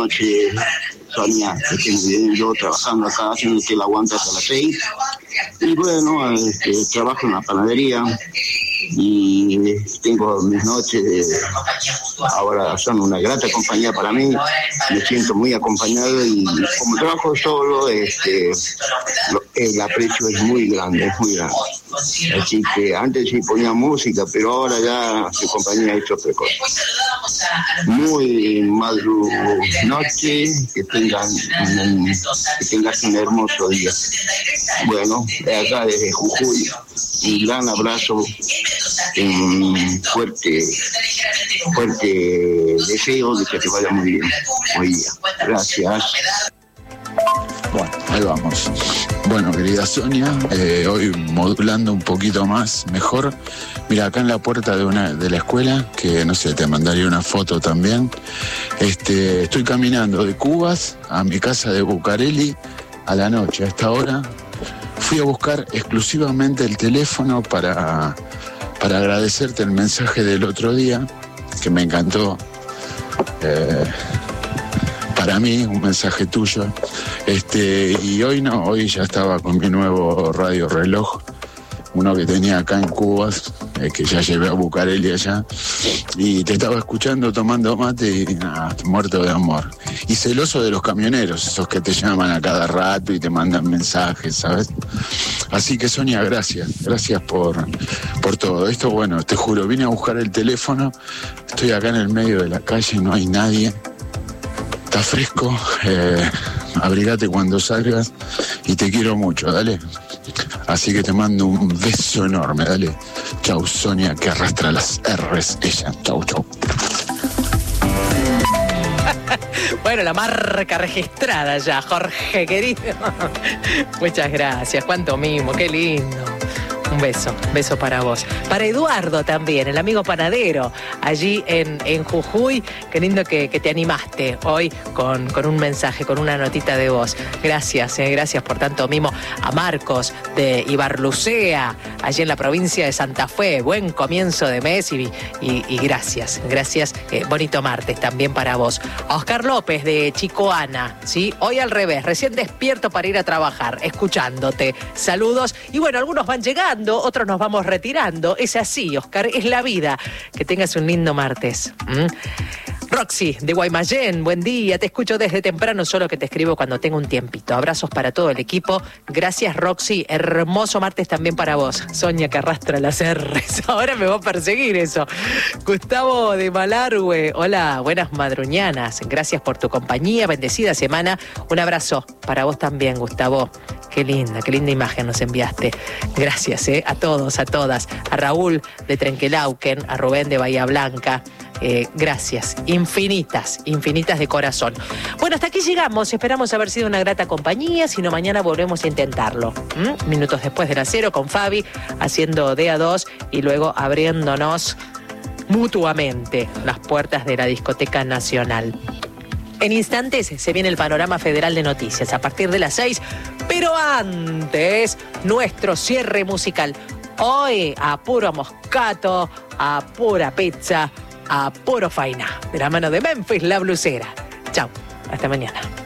noches, Sonia, que estén bien, yo trabajando acá, haciendo que la aguanta hasta las 6. Y bueno, trabajo en la panadería y tengo mis noches, ahora son una grata compañía para mí, me siento muy acompañado y como trabajo solo, el aprecio es muy grande, Así que antes sí ponía música, pero ahora ya su compañía ha hecho otra cosa. Muy noche, que tengas un hermoso día. Bueno, de acá desde Jujuy, un gran abrazo, un fuerte deseo de que te vaya muy bien hoy día. Gracias. Bueno, ahí vamos. Bueno, querida Sonia, hoy modulando un poquito más, mejor. Mira, acá en la puerta de la escuela, que no sé, te mandaría una foto también. Estoy caminando de Cubas a mi casa de Bucareli a la noche. A esta hora fui a buscar exclusivamente el teléfono para agradecerte el mensaje del otro día, que me encantó. Para mí, un mensaje tuyo. Y hoy no, hoy ya estaba con mi nuevo radio reloj, uno que tenía acá en Cuba, que ya llevé a Bucareli allá, y te estaba escuchando tomando mate y nada, muerto de amor. Y celoso de los camioneros, esos que te llaman a cada rato y te mandan mensajes, ¿sabes? Así que Sonia, gracias por todo esto. Bueno, te juro, vine a buscar el teléfono, estoy acá en el medio de la calle, no hay nadie. Está fresco, abrigate cuando salgas y te quiero mucho, dale. Así que te mando un beso enorme, dale. Chau, Sonia, que arrastra las R's ella. Chau. Bueno, la marca registrada ya, Jorge, querido. Muchas gracias, cuánto mimo, qué lindo. Un beso para vos. Para Eduardo también, el amigo panadero, allí en Jujuy. Qué lindo que te animaste hoy con un mensaje, con una notita de voz. Gracias por tanto mimo. A Marcos de Ibarlucea, allí en la provincia de Santa Fe. Buen comienzo de mes y gracias. Bonito martes también para vos. A Oscar López de Chicoana, ¿sí? Hoy al revés, recién despierto para ir a trabajar, escuchándote. Saludos. Y bueno, algunos van llegando, otros nos vamos retirando. Es así, Oscar, es la vida. Que tengas un lindo martes. Roxy de Guaymallén, buen día, te escucho desde temprano, solo que te escribo cuando tengo un tiempito. Abrazos para todo el equipo. Gracias, Roxy. Hermoso martes también para vos. Sonia, que arrastra las R's. Ahora me va a perseguir eso. Gustavo de Malargüe, hola, buenas madruñanas. Gracias por tu compañía, bendecida semana. Un abrazo para vos también, Gustavo. Qué linda imagen nos enviaste. Gracias, a todos, a todas. A Raúl de Trenquelauquen, a Rubén de Bahía Blanca. Gracias, infinitas de corazón. Bueno, hasta aquí llegamos, esperamos haber sido una grata compañía, si no mañana volvemos a intentarlo. Minutos después de las 0 con Fabi, haciendo de a 2 y luego abriéndonos mutuamente las puertas de la Discoteca Nacional. En instantes se viene el panorama federal de noticias a partir de las 6, pero antes, nuestro cierre musical. Hoy a puro moscato, a pura pizza, a puro faina, de la mano de Memphis la Blusera. Chau, hasta mañana.